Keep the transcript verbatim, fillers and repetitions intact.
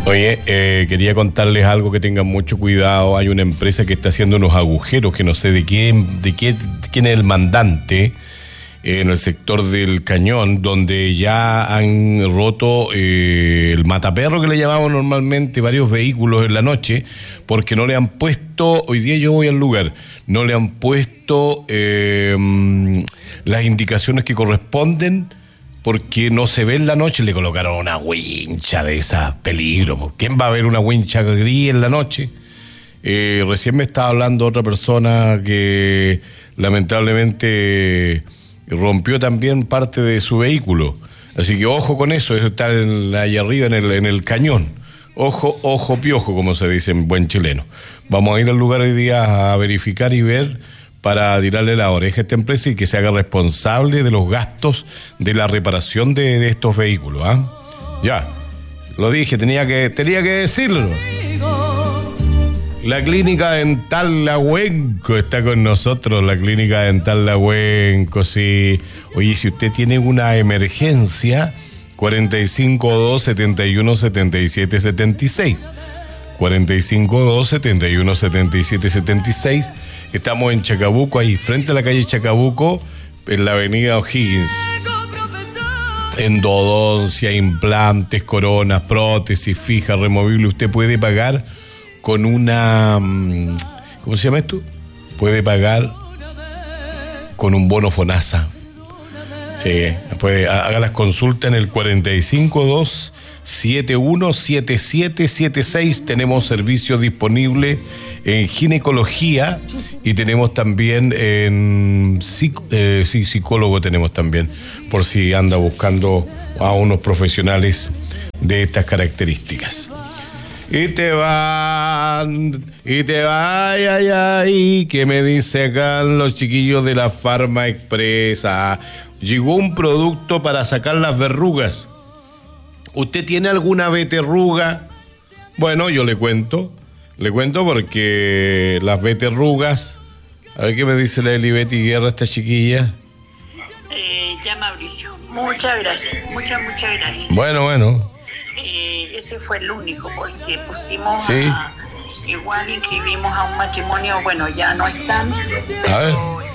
Oye, eh, quería contarles algo, que tengan mucho cuidado. Hay una empresa que está haciendo unos agujeros que no sé de quién, de quién, quién es el mandante, eh, en el sector del Cañón, donde ya han roto eh, el mataperro que le llamamos normalmente, varios vehículos en la noche, porque no le han puesto, hoy día yo voy al lugar, no le han puesto eh, las indicaciones que corresponden, porque no se ve en la noche. Le colocaron una wincha de esas, peligro. ¿Quién va a ver una wincha gris en la noche? Eh, recién me estaba hablando otra persona que lamentablemente rompió también parte de su vehículo. Así que ojo con eso, eso está en, allá arriba en el, en el Cañón. Ojo, ojo, piojo, como se dice en buen chileno. Vamos a ir al lugar hoy día a verificar y ver, para tirarle la oreja a esta empresa y que se haga responsable de los gastos de la reparación de, de estos vehículos. ¿Ah? Ya, lo dije, tenía que, tenía que decirlo. La Clínica Dental Lahuenco está con nosotros, la Clínica Dental Lahuenco, sí. Oye, si usted tiene una emergencia, cuarenta y cinco dos, setenta y uno, setenta y siete, setenta y seis. cuarenta y cinco dos, setenta y uno, setenta y siete, setenta y seis. Estamos en Chacabuco, ahí frente a la calle Chacabuco, en la avenida O'Higgins. Endodoncia, implantes, coronas, prótesis fija, removible. Usted puede pagar con una... ¿Cómo se llama esto? Puede pagar con un bono FONASA. Sí, puede, haga las consultas en el cuarenta y cinco dos, setenta y uno, setenta y siete, setenta y seis. Tenemos servicio disponible en ginecología y tenemos también en psic- eh, sí, psicólogo tenemos también, por si anda buscando a unos profesionales de estas características. Y te van, y te va, ay, ay, ay, que me dice acá los chiquillos de la Farma Expresa. Llegó un producto para sacar las verrugas. ¿Usted tiene alguna beterruga? Bueno, yo le cuento, le cuento porque las beterrugas, a ver qué me dice la Elibeti Guerra, esta chiquilla. Eh, ya Mauricio, muchas gracias, muchas, muchas gracias. Bueno, bueno. Eh, ese fue el único, porque pusimos, sí. a, igual inscribimos a un matrimonio, bueno, ya no están, A ver. pero